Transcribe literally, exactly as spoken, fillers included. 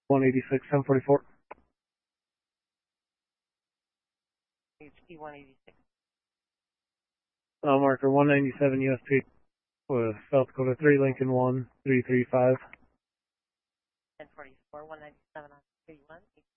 one eighty-six, ten forty-four. H P one eighty-six. Uh, marker one ninety-seven U S P with South Dakota three, Lincoln one, three three five. ten forty-four, one ninety-seven on three one.